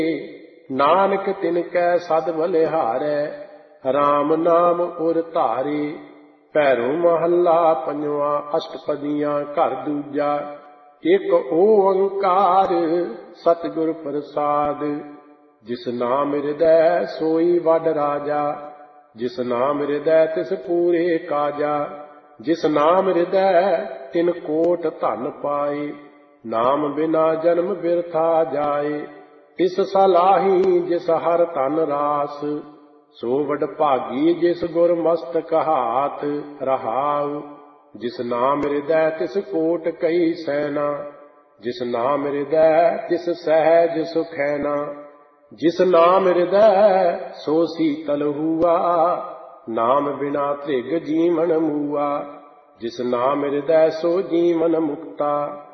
नानक तिनकै सद बलिहारै, राम नाम उर धारे। भैरो महला पंजवा अष्टपदियां घर दूजा। एक ओंकार सतगुर प्रसाद, जिस नाम हृदय सोई वड राजा। जिस नाम हृदय तिस पूरे काजा। जिस नाम हृदय तिन कोट धन पाए, नाम बिना जन्म बिरथा जाए। तिस सलाही जिस हर तन रास, सो वड भागी जिस गुर मस्तक हाथ रहाउ। जिस नाम हृदय तिस कोट कई सैना, जिस नाम हृदय तिस सहज सुखैना। जिस नाम हृदय सो शीतल हुआ, नाम बिना त्रिग जीवन मुआ। जिस नाम हृदय सो जीवन मुक्ता।